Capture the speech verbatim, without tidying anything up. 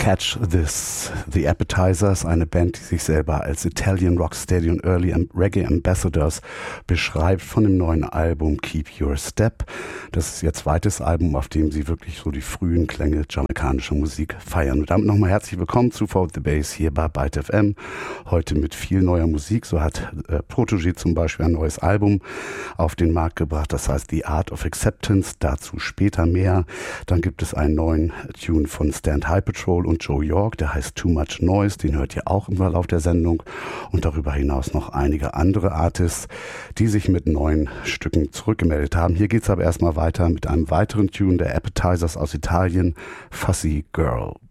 Catch This. The Appetizers, eine Band, die sich selber als Italian Rocksteady und Early Reggae Ambassadors beschreibt, von dem neuen Album Keep Your Step. Das ist ihr zweites Album, auf dem sie wirklich so die frühen Klänge jamaikanischer Musik feiern. Und damit nochmal herzlich willkommen zu Follow the Bass hier bei Byte F M. Heute mit viel neuer Musik. So hat äh, Protégé zum Beispiel ein neues Album auf den Markt gebracht. Das heißt The Art of Acceptance. Dazu später mehr. Dann gibt es einen neuen Tune von Stand High Patrol und Joe York, der heißt Too Much Noise, den hört ihr auch im Verlauf der Sendung, und darüber hinaus noch einige andere Artists, die sich mit neuen Stücken zurückgemeldet haben. Hier geht's aber erstmal weiter mit einem weiteren Tune der Appetizers aus Italien, Fussy Girl.